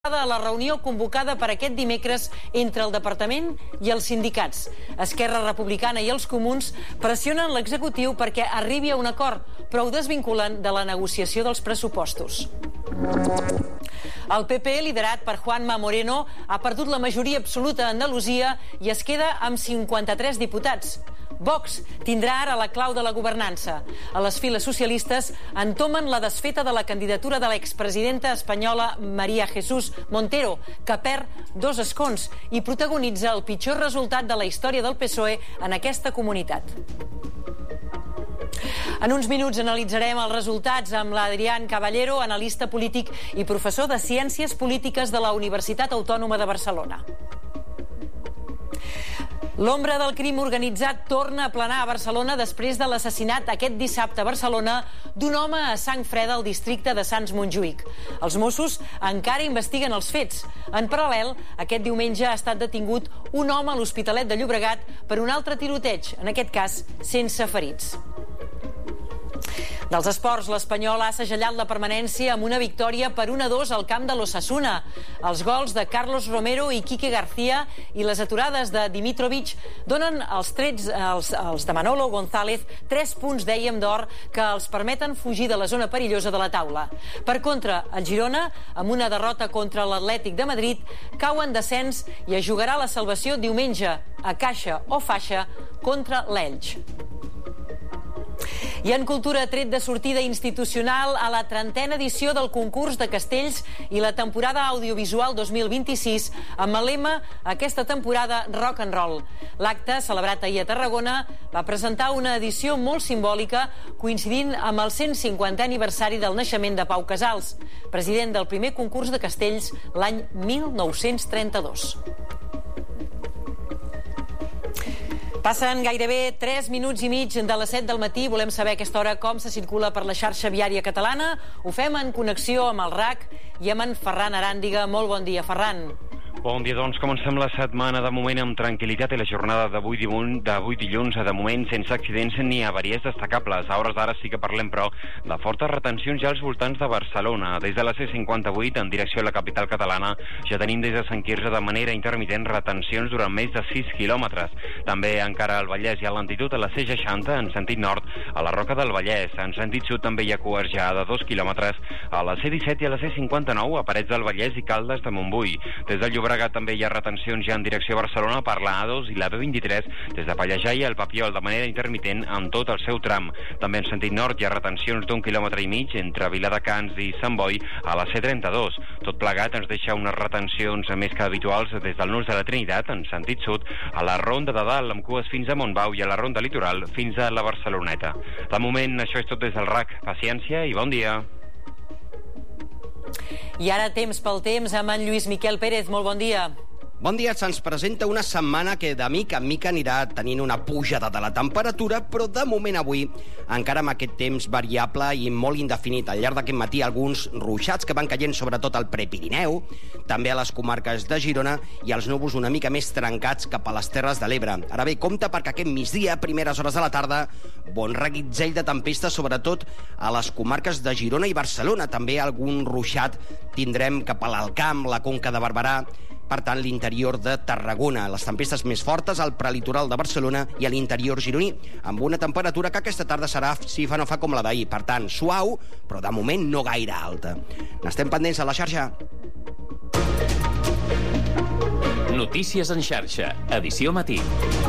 a la reunió convocada per aquest dimecres entre el departament i els sindicats. Esquerra Republicana i els comuns pressionen l'executiu perquè arribi a un acord, però ho desvinculen de la negociació dels pressupostos. El PP, liderat per Juanma Moreno, ha perdut la majoria absoluta a Andalusia i es queda amb 53 diputats. Vox tindrà ara la clau de la governança. A les files socialistes entomen la desfeta de la candidatura de l'expresidenta espanyola María Jesús Montero, que perd 2 escons i protagonitza el pitjor resultat de la història del PSOE en aquesta comunitat. En uns minuts analitzarem els resultats amb l'Adrián Caballero, analista polític i professor de Ciències Polítiques de la Universitat Autònoma de Barcelona. L'ombra del crim organitzat torna a planar a Barcelona després de l'assassinat aquest dissabte a Barcelona d'un home a sang freda al districte de Sants-Montjuïc. Els Mossos encara investiguen els fets. En paral·lel, aquest diumenge ha estat detingut un home a l'Hospitalet de Llobregat per un altre tiroteig, en aquest cas sense ferits. Dels esports, l'Espanyol ha segellat la permanència amb una victòria per 1-2 al camp de l'Osasuna. Els gols de Carlos Romero i Quique García i les aturades de Dimitrovic donen als de Manolo González 3 punts, dèiem, d'or que els permeten fugir de la zona perillosa de la taula. Per contra, el Girona, amb una derrota contra l'Atlètic de Madrid, cau en descens i es jugarà la salvació diumenge a caixa o faixa contra l'Elx. I en cultura, tret de sortida institucional a la 30a edició del concurs de castells i la temporada audiovisual 2026 amb el lema aquesta temporada rock and roll. L'acte, celebrat ahir a Tarragona, va presentar una edició molt simbòlica coincidint amb el 150è aniversari del naixement de Pau Casals, president del primer concurs de castells l'any 1932. Passen gairebé 3 minuts i mig de les 7 del matí. Volem saber a aquesta hora com se circula per la xarxa viària catalana. Ho fem en connexió amb el RAC i amb en Ferran Aràndiga. Molt bon dia, Ferran. Bon dia, doncs comencem la setmana de moment amb tranquil·litat i la jornada d'avui dilluns, de moment sense accidents ni avaries destacables. A hores d'ara sí que parlem, però, de fortes retencions ja als voltants de Barcelona. Des de la C58 en direcció a la capital catalana ja tenim des de Sant Quirze de manera intermitent retencions durant més de 6 quilòmetres. També encara al Vallès hi ha lentitud a la C60 en sentit nord a la Roca del Vallès. En sentit sud també hi ha cues ja de 2 quilòmetres a la C17 i a la C59 a Parets del Vallès i Caldes de Montbui. Des de Llobregat també hi ha retencions ja en direcció a Barcelona per la A2 i la B23 des de Pallejà i el Papiol de manera intermitent en tot el seu tram. També en sentit nord hi ha retencions d'1,5 quilòmetre entre Viladecans i Sant Boi a la C32. Tot plegat ens deixa unes retencions més que habituals des del Nus de la Trinitat en sentit sud a la Ronda de Dalt amb cues fins a Montbau i a la Ronda Litoral fins a la Barceloneta. De moment això és tot des del RAC. Paciència i bon dia. I ara temps pel temps amb en Lluís Miquel Pérez. Molt bon dia. Bon dia, se'ns presenta una setmana que de mica en mica anirà tenint una pujada de la temperatura, però de moment avui, encara amb aquest temps variable i molt indefinit. Al llarg d'aquest matí, alguns ruixats que van caient sobretot al Prepirineu, també a les comarques de Girona i els núvols una mica més trencats cap a les Terres de l'Ebre. Ara bé, compte perquè aquest migdia, primeres hores de la tarda, bon reguitzell de tempesta, sobretot a les comarques de Girona i Barcelona. També algun ruixat tindrem cap a l'Alt Camp, la Conca de Barberà, per tant, l'interior de Tarragona. Les tempestes més fortes al prelitoral de Barcelona i a l'interior gironí, amb una temperatura que aquesta tarda serà, si fa no fa, com la d'ahir. Per tant, suau, però de moment no gaire alta. N'estem pendents a la xarxa. Notícies en xarxa, edició matí.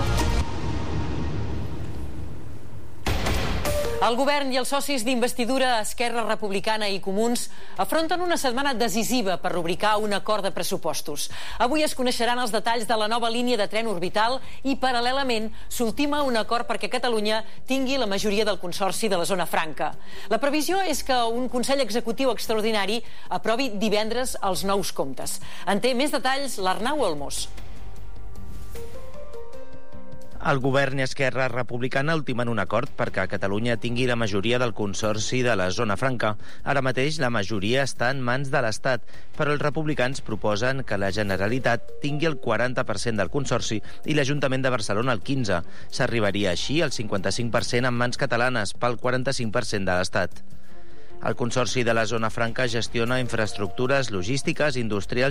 El govern i els socis d'investidura Esquerra Republicana i Comuns afronten una setmana decisiva per rubricar un acord de pressupostos. Avui es coneixeran els detalls de la nova línia de tren orbital i, paral·lelament, s'ultima un acord perquè Catalunya tingui la majoria del Consorci de la Zona Franca. La previsió és que un Consell Executiu extraordinari aprovi divendres els nous comptes. En té més detalls l'Arnau Olmos. El govern i Esquerra Republicana ultimen un acord perquè Catalunya tingui la majoria del Consorci de la Zona Franca. Ara mateix la majoria està en mans de l'Estat, però els republicans proposen que la Generalitat tingui el 40% del Consorci i l'Ajuntament de Barcelona el 15%. S'arribaria així al 55% en mans catalanes pel 45% de l'Estat. El Consorci de la Zona Franca gestiona infraestructures logístiques, industrials